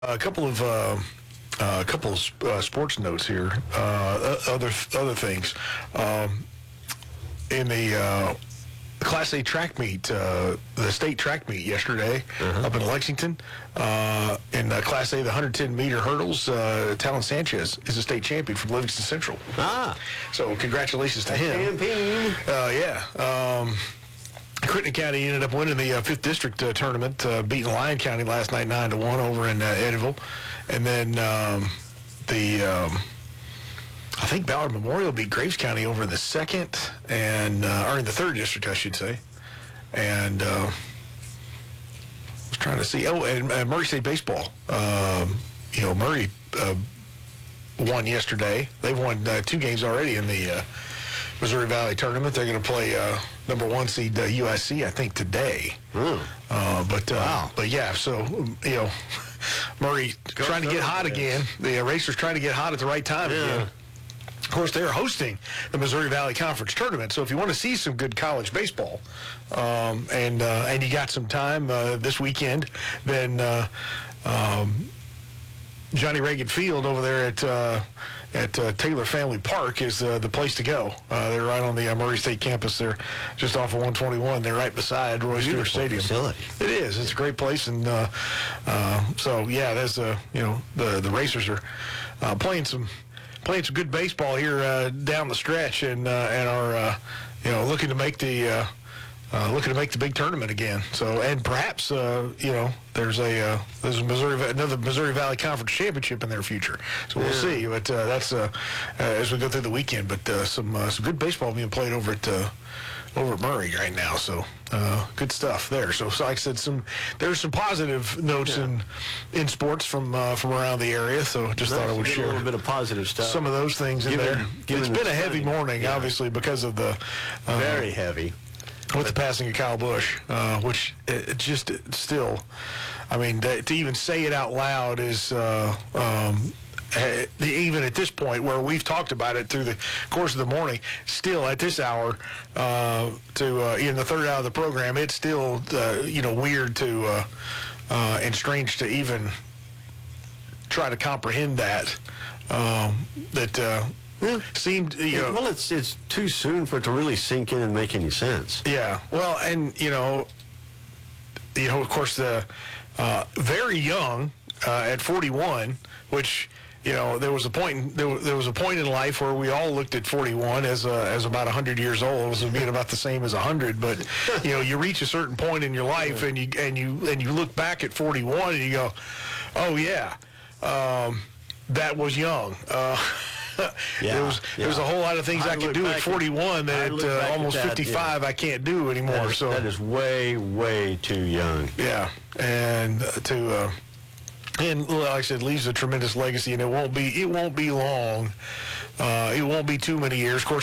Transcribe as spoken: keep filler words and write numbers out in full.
A couple of uh, uh, a couple of sp- uh, sports notes here. Uh, other other things um, in the uh, Class A track meet, uh, the state track meet yesterday uh-huh. up in Lexington. Uh, in uh, Class A, the one hundred ten meter hurdles, uh, Talon Sanchez is a state champion from Livingston Central. Ah, so congratulations to a him. Champion. Uh, yeah. Um, Crittenden County ended up winning the uh, fifth District uh, tournament, uh, beating Lyon County last night nine to one over in uh, Eddyville. And then um, the, um, I think Ballard Memorial beat Graves County over in the second, and uh, or in the third district, I should say. And uh, I was trying to see, oh, and uh, Murray State Baseball. Um, you know, Murray uh, won yesterday. They've won uh, two games already in the uh, Missouri Valley tournament. They're going to play uh, number one seed uh, U S C, I think, today. Mm. Uh, but uh, wow. But yeah, so you know, Murray Go trying to get hot again. The uh, Racers trying to get hot at the right time yeah. again. Of course, they're hosting the Missouri Valley Conference tournament. So if you want to see some good college baseball, um, and uh, and you got some time uh, this weekend, then uh, um, Johnny Reagan Field over there at uh, at uh, Taylor Family Park is uh, the place to go. Uh, they're right on the uh, Murray State campus. They're just off of one twenty-one. They're right beside Roy Stewart Stadium. Facility. It is. It's a great place, and uh, uh, so yeah, there's uh, you know the the Racers are uh, playing some playing some good baseball here uh, down the stretch, and uh, and are uh, you know looking to make the. Uh, Uh, looking to make the big tournament again. So, and perhaps, uh, you know, there's a uh, there's a Missouri another Missouri Valley Conference championship in their future. So we'll yeah. see. But uh, that's uh, uh, as we go through the weekend. But uh, some uh, some good baseball being played over at uh, over at Murray right now. So uh, good stuff there. So, so like I said, some there's some positive notes yeah. in in sports from uh, from around the area. So just nice thought I would share a little bit of positive stuff. Some of those things in given, there. Given it's been a heavy sunny. morning, yeah. obviously, because of the uh, very heavy. With the passing of Kyle Busch, uh, which it, it just it still, I mean, to, to even say it out loud is, uh, um, uh, even at this point where we've talked about it through the course of the morning, still at this hour, uh, to uh, in the third hour of the program, it's still, uh, you know, weird to uh, uh, and strange to even try to comprehend that. Um, that. Uh, Yeah. Seemed, you know, well, it's it's too soon for it to really sink in and make any sense. Yeah. Well, and you know, you know, of course, the uh, very young uh, at forty-one, which you know, there was a point in, there, there was a point in life where we all looked at forty-one as a, as about one hundred years old, as being about the same as one hundred. But you know, you reach a certain point in your life, and you and you and you look back at forty-one, and you go, "Oh yeah, um, that was young." Uh, yeah, there was yeah. there was a whole lot of things I, I could do at forty-one that at uh, almost at that, fifty-five yeah. I can't do anymore. That is, so that is way, way too young. Yeah, and uh, to uh, and like I said, leaves a tremendous legacy, and it won't be it won't be long. Uh, it won't be too many years. Of course.